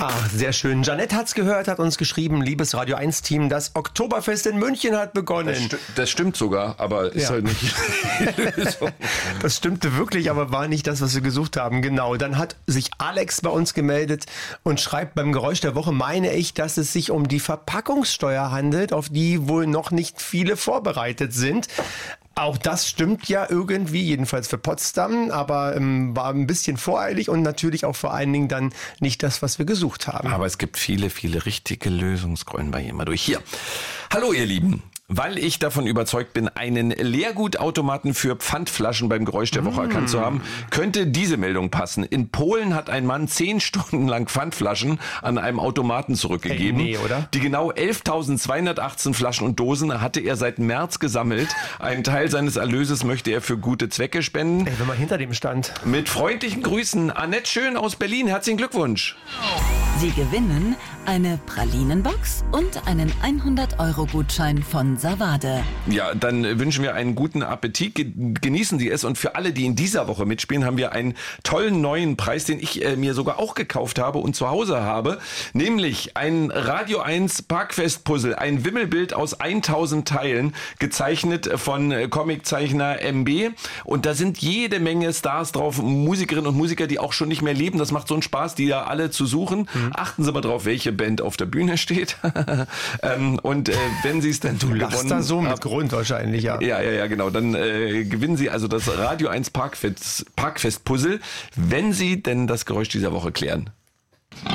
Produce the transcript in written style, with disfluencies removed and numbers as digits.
Ach, sehr schön. Janette hat's gehört, hat uns geschrieben, liebes Radio 1 Team, das Oktoberfest in München hat begonnen. Das stimmt sogar, aber ist halt nicht die Lösung. Das stimmte wirklich, aber war nicht das, was wir gesucht haben. Genau, dann hat sich Alex bei uns gemeldet und schreibt, beim Geräusch der Woche meine ich, dass es sich um die Verpackungssteuer handelt, auf die wohl noch nicht viele vorbereitet sind. Auch das stimmt ja irgendwie, jedenfalls für Potsdam, aber war ein bisschen voreilig und natürlich auch vor allen Dingen dann nicht das, was wir gesucht haben. Aber es gibt viele, viele richtige Lösungen. Scrollen wir hier mal durch. Hier. Hallo ihr Lieben. Weil ich davon überzeugt bin, einen Leergutautomaten für Pfandflaschen beim Geräusch der Woche erkannt zu haben, könnte diese Meldung passen. In Polen hat ein Mann 10 Stunden lang Pfandflaschen an einem Automaten zurückgegeben. Nee, oder? Die genau 11.218 Flaschen und Dosen hatte er seit März gesammelt. Einen Teil seines Erlöses möchte er für gute Zwecke spenden. Ey, wenn man hinter dem stand. Mit freundlichen Grüßen, Annette Schön aus Berlin. Herzlichen Glückwunsch. Sie gewinnen eine Pralinenbox und einen 100-Euro-Gutschein von Savade. Ja, dann wünschen wir einen guten Appetit. Genießen Sie es. Und für alle, die in dieser Woche mitspielen, haben wir einen tollen neuen Preis, den ich mir sogar auch gekauft habe und zu Hause habe. Nämlich ein Radio 1 Parkfest-Puzzle. Ein Wimmelbild aus 1000 Teilen, gezeichnet von Comiczeichner MB. Und da sind jede Menge Stars drauf, Musikerinnen und Musiker, die auch schon nicht mehr leben. Das macht so einen Spaß, die da alle zu suchen. Achten Sie mal drauf, welche Band auf der Bühne steht. Und wenn Sie es dann lachst da so mit Grund wahrscheinlich, ja. Ja, genau. Dann gewinnen Sie also das Radio 1 Parkfest Puzzle, wenn Sie denn das Geräusch dieser Woche klären.